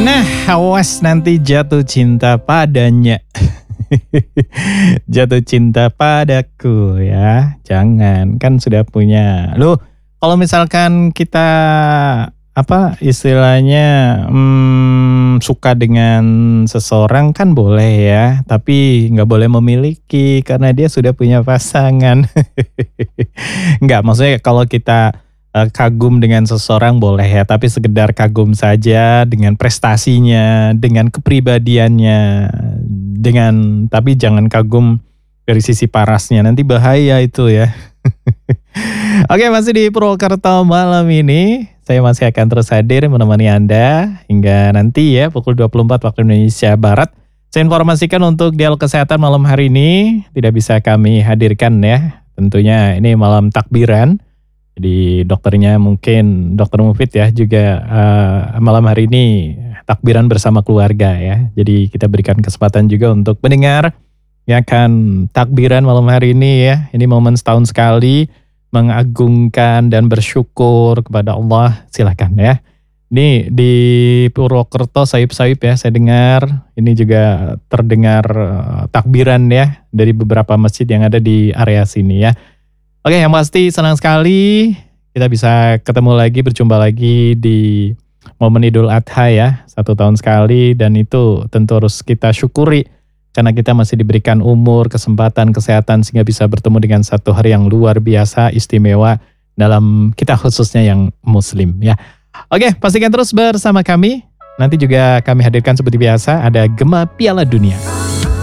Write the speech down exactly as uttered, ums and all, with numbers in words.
Nah, awas nanti jatuh cinta padanya. Jatuh cinta padaku ya. Jangan, kan sudah punya. Loh, kalau misalkan kita apa istilahnya hmm, suka dengan seseorang kan boleh ya, tapi nggak boleh memiliki karena dia sudah punya pasangan. Nggak, maksudnya kalau kita eh, kagum dengan seseorang boleh ya, tapi sekedar kagum saja dengan prestasinya, dengan kepribadiannya, dengan tapi jangan kagum dari sisi parasnya, nanti bahaya itu ya. Oke, masih di Purwokerto malam ini. Saya masih akan terus hadir menemani Anda hingga nanti ya pukul dua puluh empat waktu Indonesia Barat. Saya informasikan untuk dialog kesehatan malam hari ini tidak bisa kami hadirkan ya. Tentunya ini malam takbiran. Jadi dokternya mungkin dokter Mufid ya juga uh, malam hari ini takbiran bersama keluarga ya. Jadi kita berikan kesempatan juga untuk mendengar ya kan takbiran malam hari ini ya. Ini momen setahun sekali mengagungkan dan bersyukur kepada Allah. Silakan ya. Ini di Purwokerto sayup-sayup ya saya dengar. Ini juga terdengar uh, takbiran ya dari beberapa masjid yang ada di area sini ya. Oke, yang pasti senang sekali kita bisa ketemu lagi, berjumpa lagi di momen Idul Adha ya, satu tahun sekali, dan itu tentu harus kita syukuri karena kita masih diberikan umur, kesempatan, kesehatan sehingga bisa bertemu dengan satu hari yang luar biasa, istimewa dalam kita khususnya yang muslim ya. Oke, pastikan terus bersama kami. Nanti juga kami hadirkan seperti biasa ada Gema Piala Dunia.